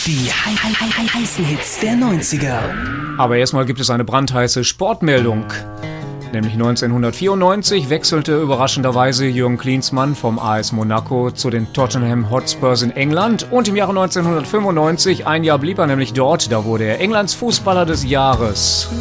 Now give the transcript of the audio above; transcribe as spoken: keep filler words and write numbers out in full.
Die hei hei hei hei heißen Hits der neunziger. Aber erstmal gibt es eine brandheiße Sportmeldung. Nämlich neunzehnhundertvierundneunzig wechselte überraschenderweise Jürgen Klinsmann vom A S Monaco zu den Tottenham Hotspurs in England. Und im Jahre neunzehnhundertfünfundneunzig, ein Jahr blieb er nämlich dort, da wurde er Englands Fußballer des Jahres.